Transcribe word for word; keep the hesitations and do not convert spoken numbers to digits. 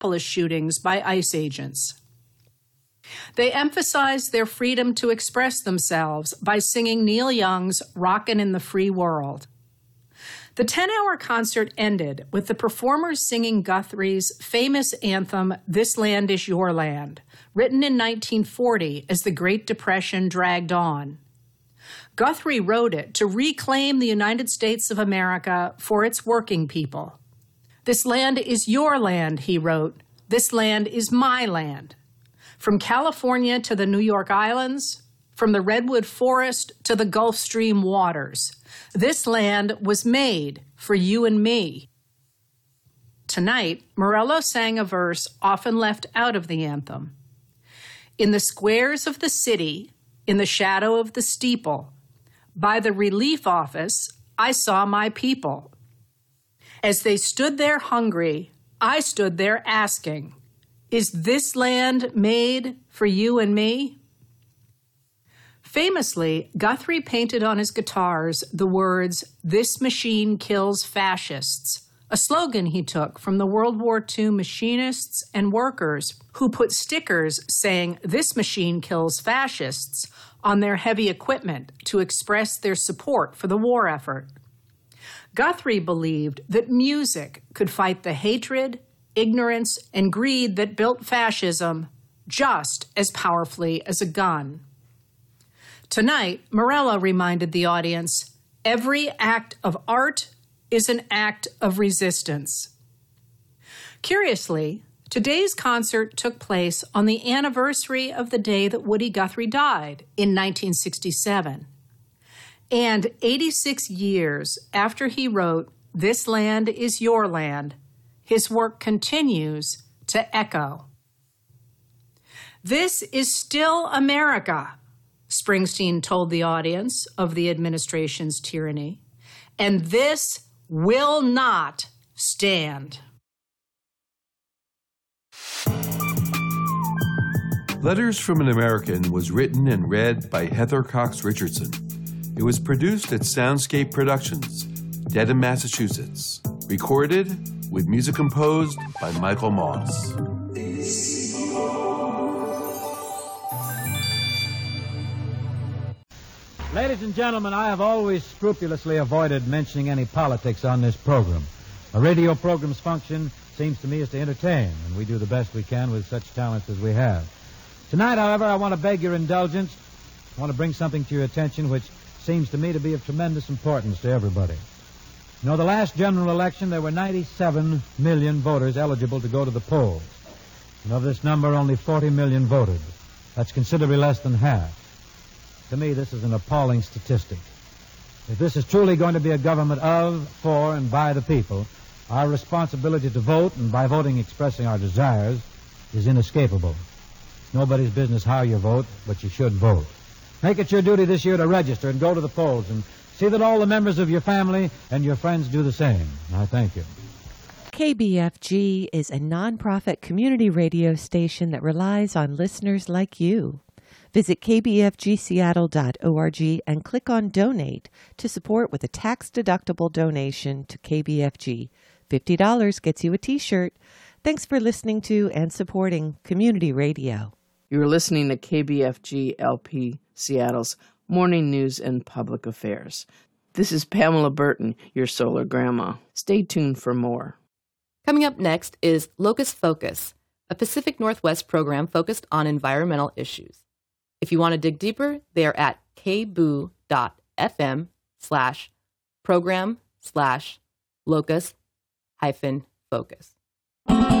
Minneapolis shootings by ICE agents. They emphasized their freedom to express themselves by singing Neil Young's Rockin' in the Free World. The ten-hour concert ended with the performers singing Guthrie's famous anthem, This Land Is Your Land, written in nineteen forty as the Great Depression dragged on. Guthrie wrote it to reclaim the United States of America for its working people. This land is your land, he wrote. This land is my land. From California to the New York Islands, from the Redwood Forest to the Gulf Stream waters, this land was made for you and me. Tonight, Morello sang a verse often left out of the anthem. In the squares of the city, in the shadow of the steeple, by the relief office, I saw my people. As they stood there hungry, I stood there asking, is this land made for you and me? Famously, Guthrie painted on his guitars the words, this machine kills fascists, a slogan he took from the World War Two machinists and workers who put stickers saying, this machine kills fascists, on their heavy equipment to express their support for the war effort. Guthrie believed that music could fight the hatred, ignorance, and greed that built fascism just as powerfully as a gun. Tonight, Morello reminded the audience, every act of art is an act of resistance. Curiously, today's concert took place on the anniversary of the day that Woody Guthrie died in nineteen sixty-seven. And eighty-six years after he wrote, This Land Is Your Land, his work continues to echo. This is still America, Springsteen told the audience of the administration's tyranny, and this will not stand. Letters from an American was written and read by Heather Cox Richardson. It was produced at Soundscape Productions, Dedham, Massachusetts. Recorded with music composed by Michael Moss. Ladies and gentlemen, I have always scrupulously avoided mentioning any politics on this program. A radio program's function, seems to me, is to entertain, and we do the best we can with such talents as we have. Tonight, however, I want to beg your indulgence. I want to bring something to your attention which seems to me to be of tremendous importance to everybody. You know, the last general election, there were ninety-seven million voters eligible to go to the polls. And of this number, only forty million voted. That's considerably less than half. To me, this is an appalling statistic. If this is truly going to be a government of, for, and by the people, our responsibility to vote, and by voting expressing our desires, is inescapable. It's nobody's business how you vote, but you should vote. Make it your duty this year to register and go to the polls and see that all the members of your family and your friends do the same. I thank you. K B F G is a nonprofit community radio station that relies on listeners like you. Visit k b f g seattle dot org and click on Donate to support with a tax-deductible donation to K B F G. fifty dollars gets you a T-shirt. Thanks for listening to and supporting community radio. You're listening to K B F G L P Seattle's Morning News and Public Affairs. This is Pamela Burton, your solar grandma. Stay tuned for more. Coming up next is Locust Focus, a Pacific Northwest program focused on environmental issues. If you want to dig deeper, they are at kboo dot f m slash program slash locust hyphen focus.